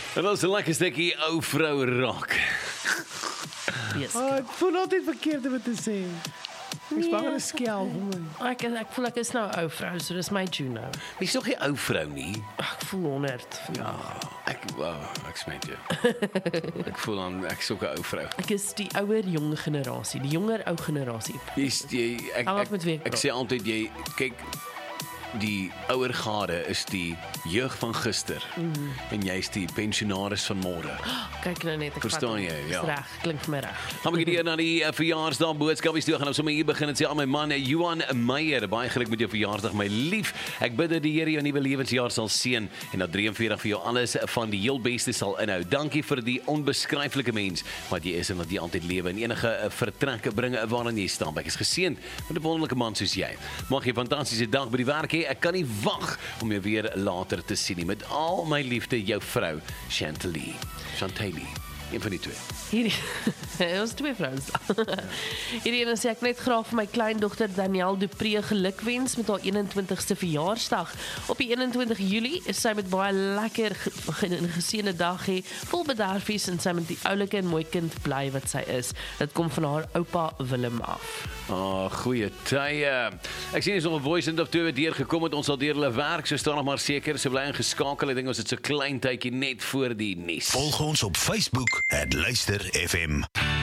En dat is een lekker stukkie ou vrou rock. Ek voel altyd verkeerd om het te sê. Ek is bang hulle skel vir my. Ek voel ek is nou 'n ou vrou, so dis my Juno. Jy is nog nie ou vrou nie. Ek voel 100. Ja, ek smet jou. Ek voel dan ek is ook 'n ou vrou. Ek is die ouer jong generasie, die jonger ou generasie. Ek sê altyd jy kyk die ouer gade is die jeug van gister en jy's die pensionaris van môre. Kyk nou net, ek verstaan jy? Ja. Reg, klink vir my reg. Gaan we hier na die verjaarsdag boodskapies toe gaan. Ons sommer hier begin en sê aan my man Johan Meyer, baie geluk met jou verjaarsdag my lief. Ek bid dat die Here jou nuwe lewensjaar sal seën en dat 43 vir jou alles van die heel beste sal inhou. Dankie vir die onbeskryflike mens wat jy is en wat jy altyd lewe en enige vertrekke bringe waarin jy staan. Ek is geseënd met 'n wonderlike man soos jy. Mag jy 'n fantastiese dag by die werk hê. Ek kan nie wag om jou weer later te sien nie. Met al my liefde, jou vrou Chantalie. Een van die twee. Hierdie ons twee vrouens. Hierdie ene sê ek net graag vir my kleindogter Danielle Dupree gelukwens met haar 21ste verjaarsdag. Op die 21 Julie is sy met baie lekker geseënde dag hê, vol bederfies en sy met die oulike en mooi kind bly wat sy is. Dit kom van haar oupa Willem af. Goeie tye. Ek sien is nog 'n voice of twee deur gekom het. Ons sal deur hulle werk, so staan nog maar seker. So bly ingeskakel. Ek dink ons het so klein tydjie net voor die nuus. Volg ons op Facebook @luister FM.